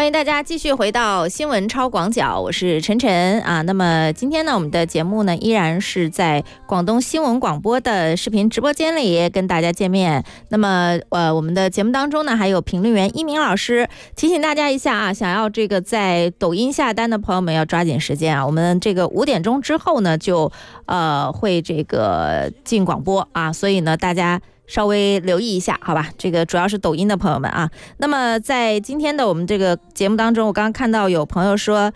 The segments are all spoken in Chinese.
欢迎大家继续回到新闻超广角，我是晨晨啊。那么今天呢，我们的节目呢依然是在广东新闻广播的视频直播间里跟大家见面。那么我们的节目当中呢，还有评论员一鸣老师提醒大家一下啊，想要这个在抖音下单的朋友们要抓紧时间啊。我们这个5点钟之后呢，就会这个进广播啊，所以呢大家稍微留意一下，好吧？这个主要是抖音的朋友们啊。那么在今天的我们这个节目当中，我刚刚看到有朋友说，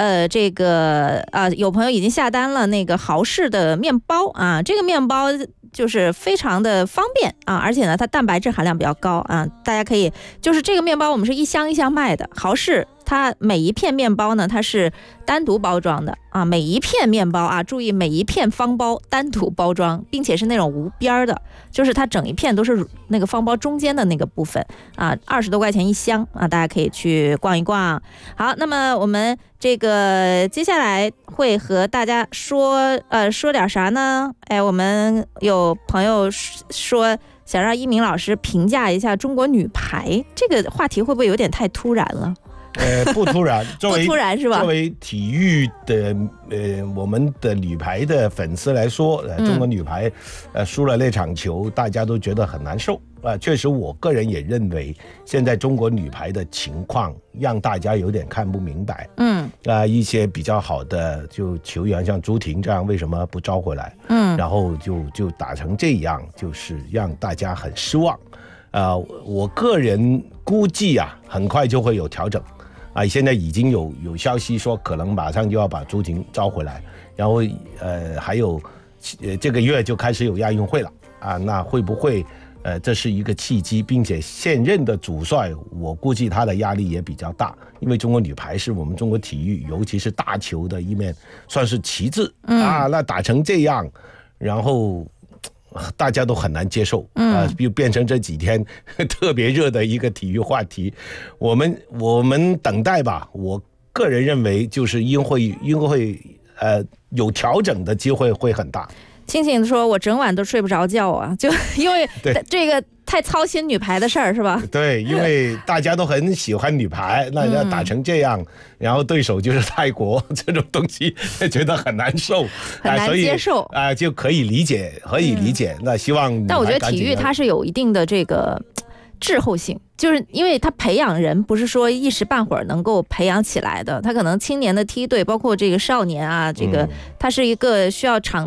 有朋友已经下单了那个豪氏的面包啊，这个面包就是非常的方便啊，而且呢它蛋白质含量比较高啊，大家可以就是这个面包我们是一箱一箱卖的，豪氏它每一片面包呢它是单独包装的啊，每一片面包啊，注意每一片方包单独包装，并且是那种无边的，就是它整一片都是那个方包中间的那个部分啊，20多块钱一箱啊，大家可以去逛一逛。好，那么我们这个接下来会和大家说点啥呢？哎，我们有朋友说想让一鸣老师评价一下中国女排，这个话题会不会有点太突然了？ 不突然， 不突然是吧？ 作为体育的我们的女排的粉丝来说，中国女排输了那场球，大家都觉得很难受确实，我个人也认为，现在中国女排的情况让大家有点看不明白。一些比较好的就球员，像朱婷这样，为什么不招回来？然后就打成这样，就是让大家很失望。我个人估计很快就会有调整。现在已经有消息说可能马上就要把朱婷招回来，然后还有这个月就开始有亚运会了那会不会这是一个契机，并且现任的主帅我估计他的压力也比较大，因为中国女排是我们中国体育尤其是大球的一面算是旗帜那打成这样，然后大家都很难接受就变成这几天特别热的一个体育话题。我们等待吧，我个人认为就是因会有调整的机会会很大。 庆庆说我整晚都睡不着觉啊，就因为这个太操心女排的事儿是吧？ 对，因为大家都很喜欢女排那要打成这样然后对手就是泰国这种东西觉得很难受， 很难接受就可以理解那希望但我觉得体育它是有一定的这个滞后性，就是因为他培养人不是说一时半会儿能够培养起来的，他可能青年的梯队包括这个少年这个它是一个需要长